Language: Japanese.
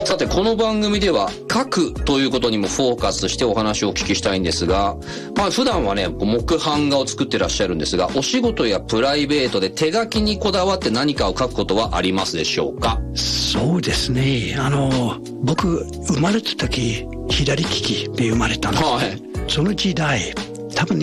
さて、この番組では書くということにもフォーカスしてお話をお聞きしたいんですが、普段はね、木版画を作ってらっしゃるんですが、お仕事やプライベートで手書きにこだわって何かを書くことはありますでしょうか？ そうですね。僕、生まれた時、左利きで生まれたんです。はい。その時代、多分